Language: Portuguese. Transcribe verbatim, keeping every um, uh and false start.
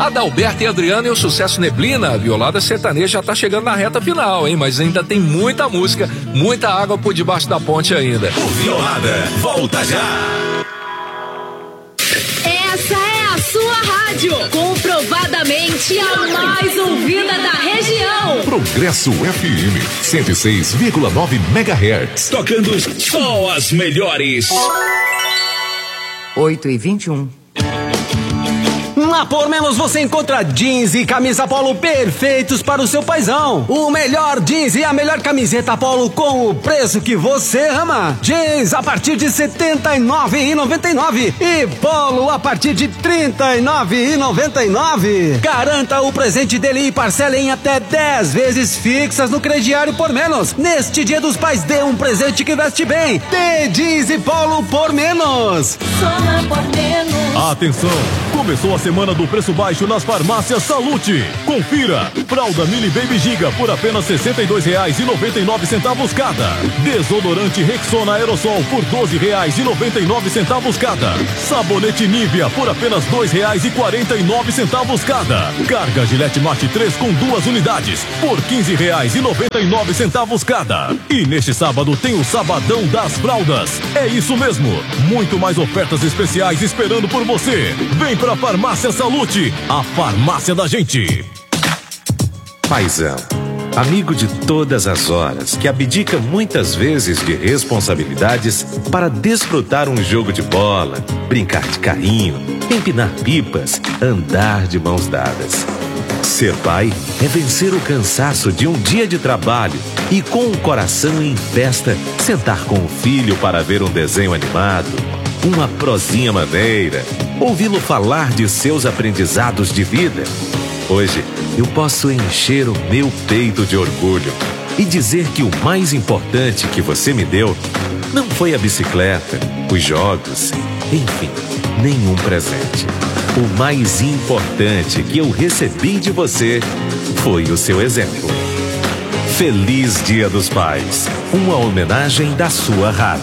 Adalberto e Adriano e o sucesso Neblina, a Violada Sertaneja já tá chegando na reta final, hein? Mas ainda tem muita música, muita água por debaixo da ponte ainda. O Violada volta já! Essa é a sua rádio, comprovadamente a mais ouvida da região. Progresso F M, cento e seis vírgula nove megahertz. Tocando só as melhores. oito e vinte e um. Na Por Menos você encontra jeans e camisa polo perfeitos para o seu paizão. O melhor jeans e a melhor camiseta polo com o preço que você ama. Jeans a partir de setenta e nove reais e noventa e nove centavos e polo a partir de trinta e nove reais e noventa e nove centavos. Garanta o presente dele e parcela em até dez vezes fixas no crediário Por Menos. Neste Dia dos Pais, dê um presente que veste bem. Dê jeans e polo Por Menos. Só na Por Menos. Atenção! Começou a semana do preço baixo nas farmácias Salute. Confira. Fralda Mini Baby Giga por apenas sessenta e dois reais e noventa e nove centavos cada. Desodorante Rexona Aerosol por doze reais e noventa e nove centavos cada. Sabonete Nivea por apenas dois reais e quarenta e nove centavos cada. Carga Gillette Mate três com duas unidades por quinze reais e noventa e nove centavos cada. E neste sábado tem o Sabadão das Fraldas. É isso mesmo. Muito mais ofertas especiais esperando por você. Vem pra Farmácia Salute, a farmácia da gente. Paizão, amigo de todas as horas, que abdica muitas vezes de responsabilidades para desfrutar um jogo de bola, brincar de carrinho, empinar pipas, andar de mãos dadas. Ser pai é vencer o cansaço de um dia de trabalho e, com o coração em festa, sentar com o filho para ver um desenho animado, uma prosinha maneira, ouvi-lo falar de seus aprendizados de vida. Hoje, eu posso encher o meu peito de orgulho e dizer que o mais importante que você me deu não foi a bicicleta, os jogos, enfim, nenhum presente. O mais importante que eu recebi de você foi o seu exemplo. Feliz Dia dos Pais, uma homenagem da sua rádio.